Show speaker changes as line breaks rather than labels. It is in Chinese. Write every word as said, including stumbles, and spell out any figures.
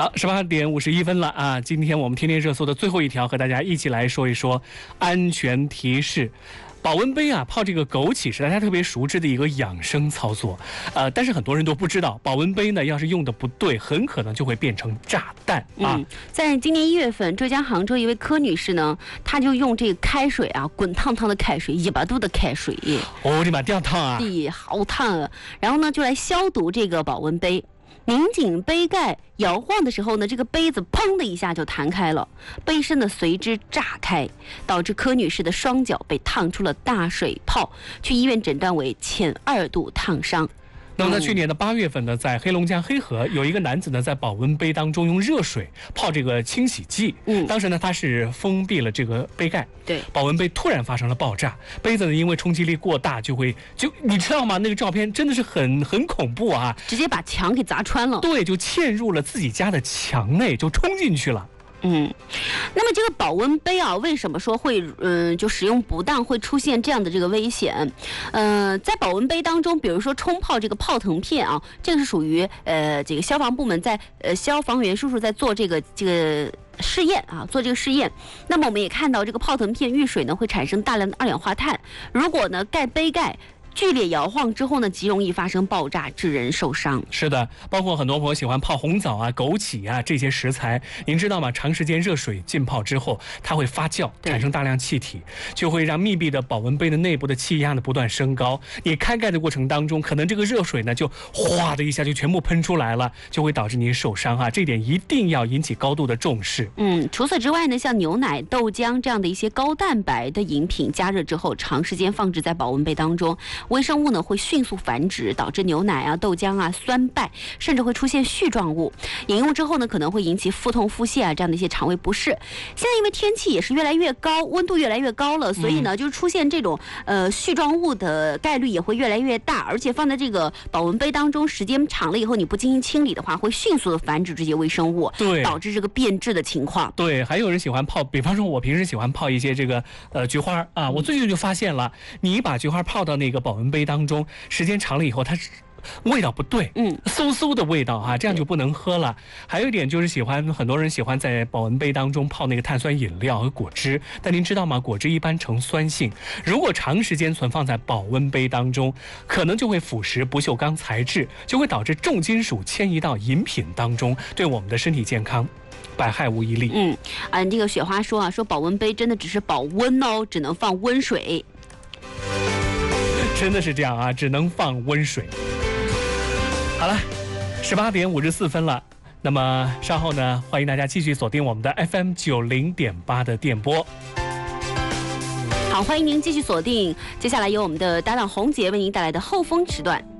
好，十八点五十一分了啊！今天我们天天热搜的最后一条，和大家一起来说一说安全提示。保温杯啊，泡这个枸杞是大家特别熟知的一个养生操作，呃，但是很多人都不知道，保温杯呢，要是用的不对，很可能就会变成炸弹啊。
嗯，在今年一月份，浙江杭州一位柯女士呢，她就用这个开水啊，滚烫烫的开水，一百度的开水，
哦，这把掉烫啊，
对，好烫啊！然后呢，就来消毒这个保温杯。拧紧杯盖，摇晃的时候呢，这个杯子砰的一下就弹开了，杯身呢随之炸开，导致柯女士的双脚被烫出了大水泡，去医院诊断为前二度烫伤。
那么在去年的八月份呢，在黑龙江黑河有一个男子呢，在保温杯当中用热水泡这个清洗剂。嗯，当时呢，他是封闭了这个杯盖，
对，
保温杯突然发生了爆炸，杯子呢因为冲击力过大，就会就你知道吗？那个照片真的是很很恐怖啊，
直接把墙给砸穿了。
对，就嵌入了自己家的墙内，就冲进去了。
嗯，那么这个保温杯啊，为什么说会嗯、呃、就使用不当会出现这样的这个危险？呃，在保温杯当中，比如说冲泡这个泡腾片啊，这个是属于呃这个消防部门在呃消防员叔叔在做这个这个。试验啊，做这个试验。那么我们也看到，这个泡腾片遇水呢，会产生大量的二氧化碳。如果呢盖杯盖剧烈摇晃之后呢，极容易发生爆炸，致人受伤。
是的，包括很多朋友喜欢泡红枣啊、枸杞啊这些食材，您知道吗？长时间热水浸泡之后，它会发酵，产生大量气体，就会让密闭的保温杯的内部的气压呢不断升高。你开盖的过程当中，可能这个热水呢就哗的一下就全部喷出来了，就会导致您受伤啊。这点一定要引起高度的重视。
嗯，除此之外呢，像牛奶、豆浆这样的一些高蛋白的饮品，加热之后长时间放置在保温杯当中，微生物呢会迅速繁殖，导致牛奶啊、豆浆啊酸败，甚至会出现絮状物。饮用之后呢，可能会引起腹痛、腹泻啊这样的一些肠胃不适。现在因为天气也是越来越高，温度越来越高了，所以呢，就是出现这种呃絮状物的概率也会越来越大。而且放在这个保温杯当中时间长了以后，你不进行清理的话，会迅速的繁殖这些微生物，
对，
导致这个变质的情况。
对，还有人喜欢泡，比方说我平时喜欢泡一些这个呃菊花啊，我最近就发现了，你把菊花泡到那个保温杯当中，时间长了以后，它是味道不对，嗯，馊馊的味道啊，这样就不能喝了。还有一点就是喜欢，很多人喜欢在保温杯当中泡那个碳酸饮料和果汁，但您知道吗？果汁一般呈酸性，如果长时间存放在保温杯当中，可能就会腐蚀不锈钢材质，就会导致重金属迁移到饮品当中，对我们的身体健康百害无一利。
嗯，啊，这个雪花说啊，说保温杯真的只是保温哦，只能放温水。
真的是这样啊，只能放温水。好了，十八点五十四分了。那么稍后呢，欢迎大家继续锁定我们的 F M 九零点八的电波。
好，欢迎您继续锁定，接下来由我们的搭档红杰为您带来的后风时段。